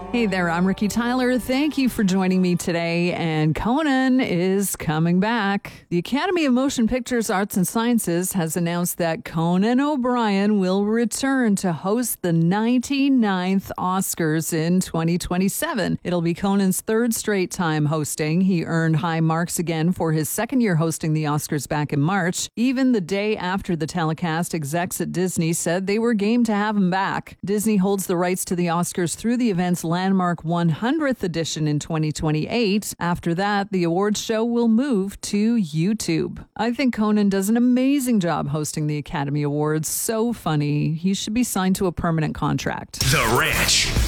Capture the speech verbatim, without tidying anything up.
Hey there, I'm Ricky Tyler. Thank you for joining me today. And Conan is coming back. The Academy of Motion Pictures Arts and Sciences has announced that Conan O'Brien will return to host the ninety-ninth Oscars in twenty twenty-seven. It'll be Conan's third straight time hosting. He earned high marks again for his second year hosting the Oscars back in March. Even the day after the telecast, execs at Disney said they were game to have him back. Disney holds the rights to the Oscars through the event's landmark one hundredth edition in twenty twenty-eight. After that, the awards show will move to YouTube. I think Conan does an amazing job hosting the Academy Awards. So funny. He should be signed to a permanent contract. The Ranch.